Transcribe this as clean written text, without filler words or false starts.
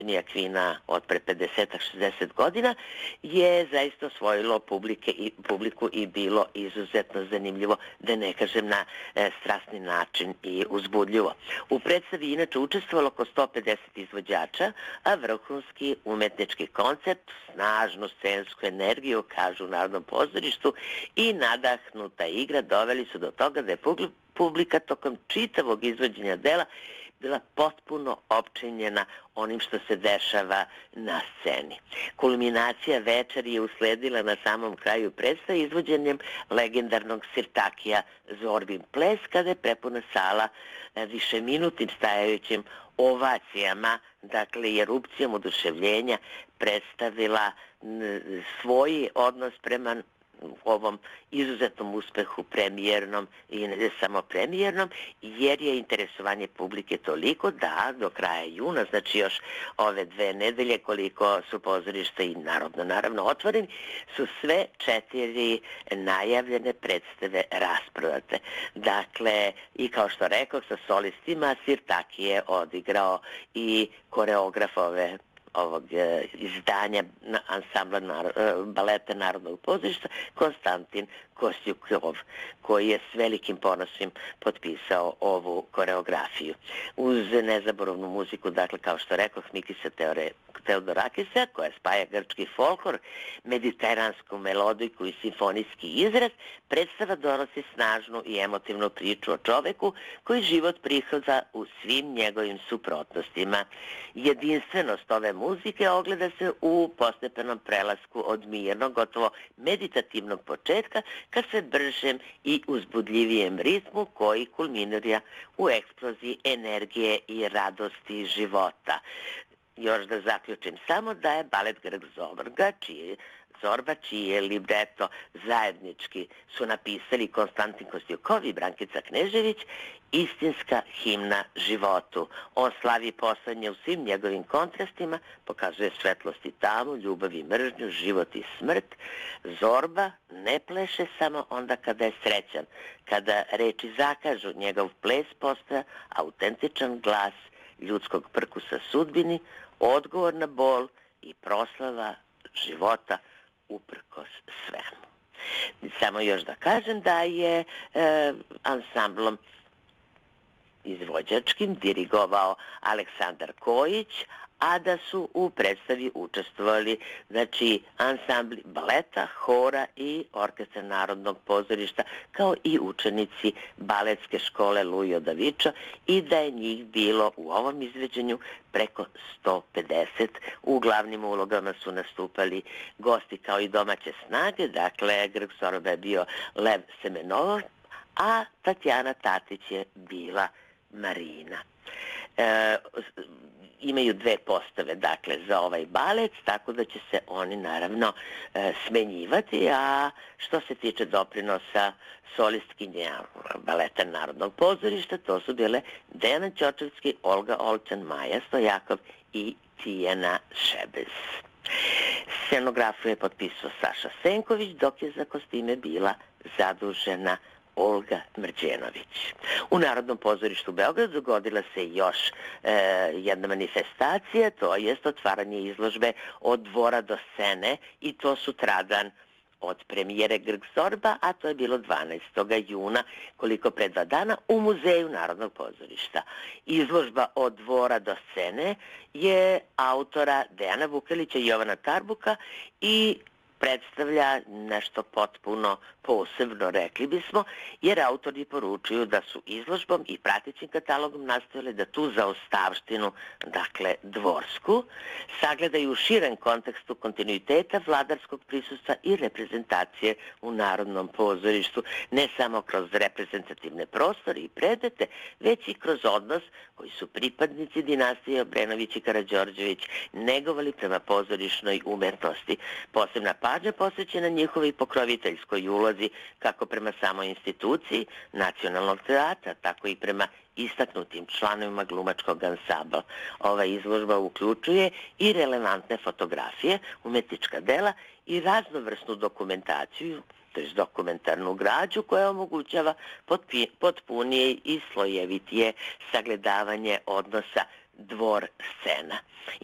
Akvina od pre 50-60 godina je zaista osvojilo publiku i bilo izuzetno zanimljivo, da ne kažem na strasni način i uzbudljivo. U predstavi inače učestvovalo oko 150 izvođača, a vrhunski umetnički koncept, snažnu scensku energiju, kažu u Narodnom pozorištu, i nadahnuta igra doveli su do toga da je publika tokom čitavog izvođenja dela bila potpuno opčinjena onim što se dešava na sceni. Kulminacija večeri je usledila na samom kraju predstave izvođenjem legendarnog Sirtakija Zorbin ples, kada je prepuna sala višeminutnim stajajućim ovacijama, dakle i erupcijom oduševljenja, predstavila svoj odnos prema ovom izuzetnom uspehu premijernom i ne samo premijernom, jer je interesovanje publike toliko da do kraja juna, znači još ove 2 nedelje koliko su pozorišta i naravno otvoreni, su sve 4 najavljene predstave rasprodate. Dakle, i kao što rekao, sa solistima Sirtaki je odigrao i koreograf ovog izdanja ansambla baleta Narodnog pozorišta Konstantin Kostjukov, koji je s velikim ponosom potpisao ovu koreografiju. Uz nezaboravnu muziku, dakle, kao što rekao, Mikisa Teodorakisa, koja spaja grčki folklor, mediteransku melodiku i simfonijski izraz, predstava donosi snažnu i emotivnu priču o čoveku koji život prihoda u svim njegovim suprotnostima. Jedinstvenost ove muzike ogleda se u postepenom prelasku od mirnog, gotovo meditativnog početka ka sve bržem i uzbudljivijem ritmu koji kulminira u eksploziji energije i radosti života. Još da zaključim samo da je balet Grk Zorba, čiji je libreto zajednički su napisali Konstantin Kostjukov i Brankica Knežević, istinska himna životu. On slavi poslednje u svim njegovim kontrastima, pokazuje svetlost i tamu, ljubav i mržnju, život i smrt. Zorba ne pleše samo onda kada je srećan. Kada reči zakažu, njegov ples postaje autentičan glas ljudskog prkusa sudbini, odgovor na bol i proslava života uprkos svemu. Samo još da kažem da je ansamblom izvođačkim dirigovao Aleksandar Kojić, a da su u predstavi učestvovali, znači, ansambli baleta, hora i orkestra Narodnog pozorišta, kao i učenici baletske škole Lujo Davičo, i da je njih bilo u ovom izveđenju preko 150. U glavnim ulogama su nastupali gosti kao i domaće snage, dakle, Grk Zorba je bio Lev Semenov, a Tatjana Tatić je bila Marina. Imaju 2 postave, dakle, za ovaj balet, tako da će se oni naravno smenjivati, a što se tiče doprinosa solistkinja baleta Narodnog pozorišta, to su bile Dejana Ćočevski, Olga Olčan, Maja Stojakov i Tijana Šebez. Scenografiju je potpisao Saša Senković, dok je za kostime bila zadužena Olga Mrđenović. U Narodnom pozorištu u Beogradu dogodila se još jedna manifestacija, to je otvaranje izložbe Od dvora do scene, i to sutradan od premijere Grk Zorba, a to je bilo 12. juna, koliko pre 2 dana, u Muzeju Narodnog pozorišta. Izložba Od dvora do scene je autora Dejana Vukelića i Jovana Tarbuka i predstavlja nešto potpuno posebno, rekli bismo, jer autori poručuju da su izložbom i pratećim katalogom nastojali da tu zaostavštinu, dakle dvorsku, sagledaju u širem kontekstu kontinuiteta vladarskog prisustva i reprezentacije u Narodnom pozorištu, ne samo kroz reprezentativne prostore i predmete, već i kroz odnos koji su pripadnici dinastije Obrenović i Karađorđević negovali prema pozorišnoj umetnosti. Posebna pažnja posvećena njihovoj pokroviteljskoj ulozi kako prema samoj instituciji Nacionalnog teatra, tako i prema istaknutim članovima glumačkog ansambla. Ova izložba uključuje i relevantne fotografije, umetnička dela i raznovrsnu dokumentaciju, to je dokumentarnu građu koja omogućava potpunije i slojevitije sagledavanje odnosa dvor-scena.